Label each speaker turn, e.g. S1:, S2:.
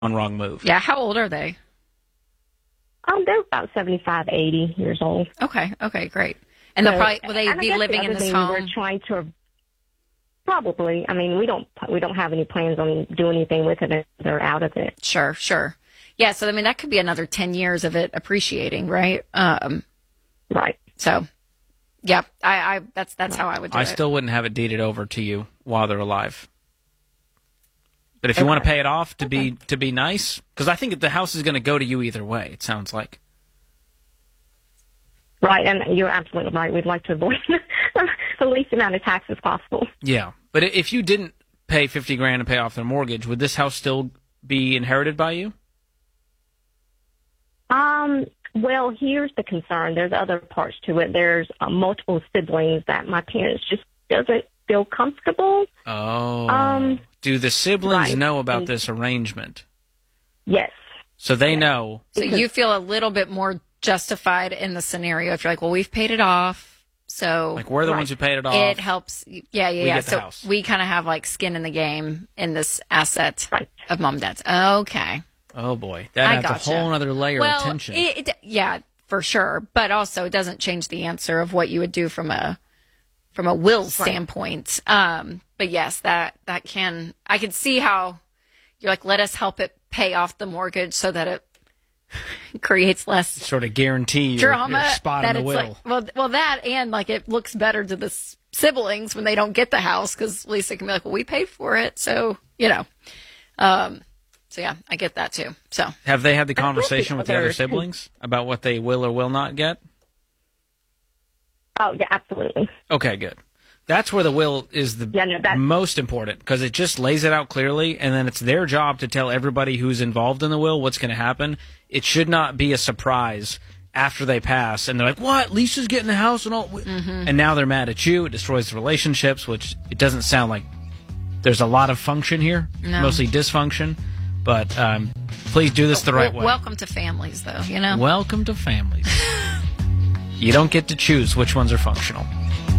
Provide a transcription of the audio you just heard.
S1: one wrong move.
S2: Yeah, how old are they?
S3: They're about 75, 80 years old.
S2: Okay, great. And they'll probably will they be living in this home?
S3: We're trying to probably. I mean, we don't have any plans on doing anything with it. They're out of it.
S2: Sure. Yeah, so I mean that could be another 10 years of it appreciating, right?
S3: Right.
S2: So, yeah, I that's how I would do it.
S1: I still wouldn't have it deeded over to you while they're alive. But if you want to pay it off to be nice, because I think the house is going to go to you either way. It sounds like.
S3: Right, and you're absolutely right. We'd like to avoid the least amount of tax as possible.
S1: Yeah, but if you didn't pay $50,000 to pay off their mortgage, would this house still be inherited by you?
S3: Well, here's the concern. There's other parts to it. There's multiple siblings that my parents just doesn't feel comfortable.
S1: Oh. Do the siblings know about this arrangement?
S3: Yes.
S1: So they know.
S2: So you feel a little bit more justified in the scenario if you're like, well, we've paid it off. So
S1: like we're the ones who paid it off.
S2: It helps. Yeah.
S1: So house.
S2: We kind of have like skin in the game in this asset of mom and dad's. Okay.
S1: Oh boy, that adds a whole other layer of tension.
S2: Yeah, for sure. But also, it doesn't change the answer of what you would do from a will standpoint. But yes, that can. I can see how you're like, let us help it pay off the mortgage so that it creates less
S1: sort of guarantee
S2: drama.
S1: Your spot in the will.
S2: Like, well, that and like it looks better to the siblings when they don't get the house because at least they can be like, well, we paid for it, so you know. So, yeah, I get that, too. So,
S1: have they had the conversation with the other siblings about what they will or will not get?
S3: Oh, yeah, absolutely.
S1: Okay, good. That's where the will is most important because it just lays it out clearly, and then it's their job to tell everybody who's involved in the will what's going to happen. It should not be a surprise after they pass, and they're like, what? Lisa's getting the house and all? And now they're mad at you. It destroys the relationships, which it doesn't sound like there's a lot of function here, mostly dysfunction. But please do this the right way.
S2: Welcome to families, though, you know?
S1: Welcome to families. You don't get to choose which ones are functional.